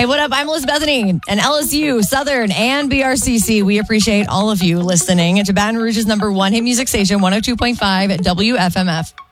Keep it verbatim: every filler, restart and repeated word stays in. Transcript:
Hey, what up? I'm Liz Bethany and L S U, Southern, and B R C C. We appreciate all of you listening to Baton Rouge's number one hit music station, one oh two point five W F M F.